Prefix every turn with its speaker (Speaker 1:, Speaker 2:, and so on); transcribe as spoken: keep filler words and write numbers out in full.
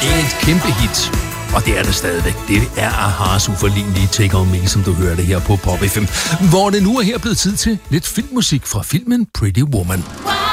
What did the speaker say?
Speaker 1: Et kæmpe hit. Og det er det stadigvæk. Det er Ahas uforlignelige Take On Me, som du hørte her på Pop F M. Hvor det nu er her blevet tid til lidt filmmusik fra filmen Pretty Woman.